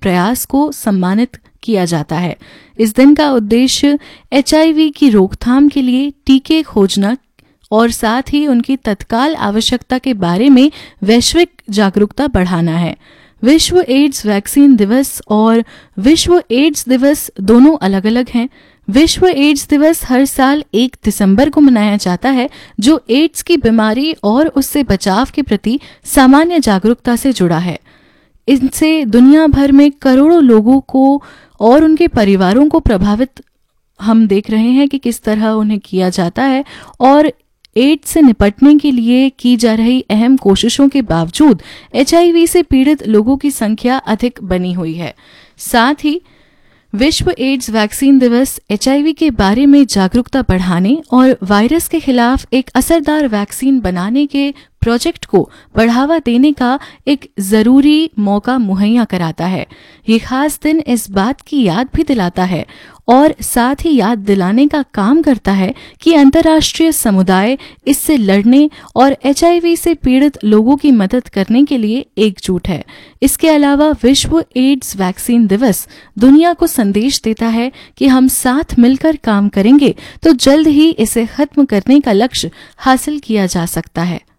प्रयास को सम्मानित किया जाता है। इस दिन का उद्देश्य HIV की रोकथाम के लिए टीके खोजना और साथ ही उनकी तत्काल आवश्यकता के बारे में वैश्विक जागरूकता बढ़ाना है। विश्व एड्स वैक्सीन दिवस और विश्व एड्स दिवस दोनों अलग अलग हैं। विश्व एड्स दिवस हर साल 1 दिसंबर को मनाया जाता है, जो एड्स की बीमारी और उससे बचाव के प्रति सामान्य जागरूकता से जुड़ा है। इनसे दुनिया भर में करोड़ों लोगों को और उनके परिवारों को प्रभावित हम देख रहे हैं कि किस तरह उन्हें किया जाता है, और एड्स से निपटने के लिए की जा रही अहम कोशिशों के बावजूद HIV से पीड़ित लोगों की संख्या अधिक बनी हुई है। साथ ही विश्व एड्स वैक्सीन दिवस HIV के बारे में जागरूकता बढ़ाने और वायरस के खिलाफ एक असरदार वैक्सीन बनाने के प्रोजेक्ट को बढ़ावा देने का एक जरूरी मौका मुहैया कराता है। ये खास दिन इस बात की याद भी दिलाता है और साथ ही याद दिलाने का काम करता है कि अंतर्राष्ट्रीय समुदाय इससे लड़ने और HIV से पीड़ित लोगों की मदद करने के लिए एकजुट है। इसके अलावा विश्व एड्स वैक्सीन दिवस दुनिया को संदेश देता है कि हम साथ मिलकर काम करेंगे तो जल्द ही इसे खत्म करने का लक्ष्य हासिल किया जा सकता है।